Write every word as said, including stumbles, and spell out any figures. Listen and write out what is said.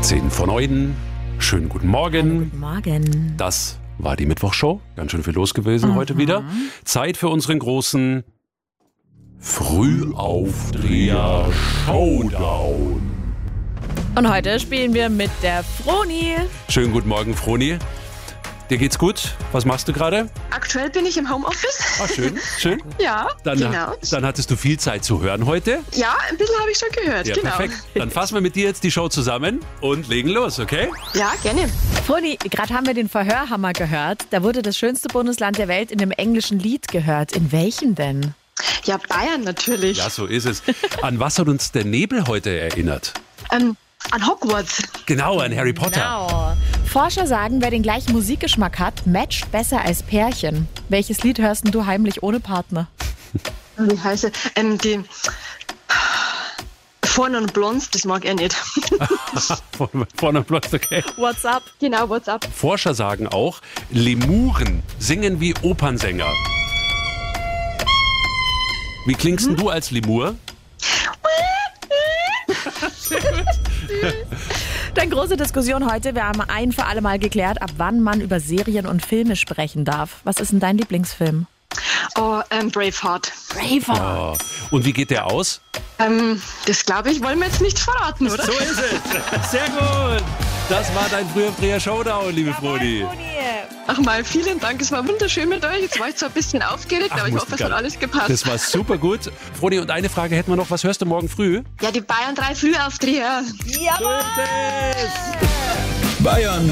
zehn vor neun. Schönen guten Morgen. Guten Morgen. Das war die Mittwochshow. Ganz schön viel los gewesen mhm. heute wieder. Zeit für unseren großen Frühaufdreher-Showdown. Und heute spielen wir mit der Froni. Schönen guten Morgen, Froni. Dir geht's gut? Was machst du gerade? Aktuell bin ich im Homeoffice. Ah, schön, schön. Ja, dann, genau. Dann hattest du viel Zeit zu hören heute. Ja, ein bisschen habe ich schon gehört, Ja, genau. perfekt. Dann fassen wir mit dir jetzt die Show zusammen und legen los, okay? Ja, gerne. Froni, gerade haben wir den Verhörhammer gehört. Da wurde das schönste Bundesland der Welt in dem englischen Lied gehört. In welchem denn? Ja, Bayern natürlich. Ja, so ist es. An was hat uns der Nebel heute erinnert? Ähm, an Hogwarts. Genau, an Harry Potter. Genau. Forscher sagen, wer den gleichen Musikgeschmack hat, matcht besser als Pärchen. Welches Lied hörst denn du heimlich ohne Partner? Wie heißt er? Ähm, die Vorne und Blond, das mag er nicht. Vorne und Blond, okay. What's up? Genau, what's up? Forscher sagen auch, Lemuren singen wie Opernsänger. Wie klingst denn du als Lemur? Dann große Diskussion heute. Wir haben ein für alle Mal geklärt, ab wann man über Serien und Filme sprechen darf. Was ist denn dein Lieblingsfilm? Oh, ähm, Braveheart. Braveheart. Oh. Und wie geht der aus? Ähm, das glaube ich, wollen wir jetzt nicht verraten, oder? So ist es. Sehr gut. Das war dein Frühaufdreher-Showdown, liebe Froni. Ach mal, vielen Dank. Es war wunderschön mit euch. Jetzt war ich zwar ein bisschen aufgeregt, Ach, aber ich musst hoffe, es gar hat nicht. alles gepasst. Das war super gut. Froni, und eine Frage hätten wir noch. Was hörst du morgen früh? Ja, die Bayern drei Frühaufdreher. Jawohl! So ist es. Bayern